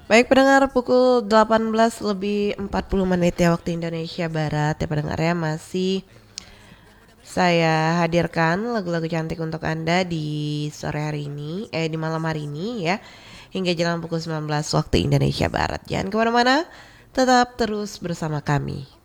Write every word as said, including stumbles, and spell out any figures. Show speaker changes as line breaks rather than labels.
Baik pendengar, pukul delapan belas lebih empat puluh menit ya waktu Indonesia Barat ya pendengar ya. Masih saya hadirkan lagu-lagu cantik untuk Anda di sore hari ini, eh di malam hari ini ya. Hingga jelang pukul sembilan belas waktu Indonesia Barat. Jangan kemana-mana, tetap terus bersama kami.